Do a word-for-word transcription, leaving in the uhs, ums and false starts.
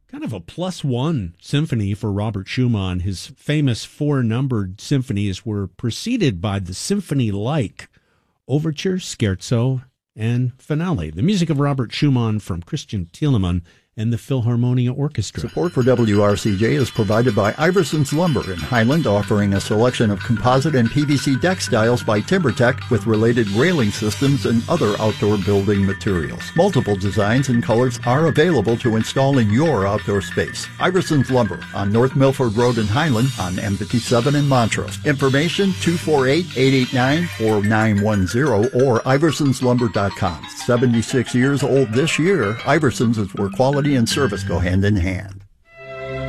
kind of a plus one symphony for Robert Schumann. His famous four-numbered symphonies were preceded by the symphony-like overture, scherzo, and finale. The music of Robert Schumann from Christian Thielemann and the Philharmonia Orchestra. Support for W R C J is provided by Iverson's Lumber in Highland, offering a selection of composite and P V C deck styles by TimberTech with related railing systems and other outdoor building materials. Multiple designs and colors are available to install in your outdoor space. Iverson's Lumber on North Milford Road in Highland, on M fifty-seven in Montrose. Information two four eight, eight eight nine, four nine one zero or iversons lumber dot com. seventy-six years old this year, Iversons is where quality and service go hand in hand.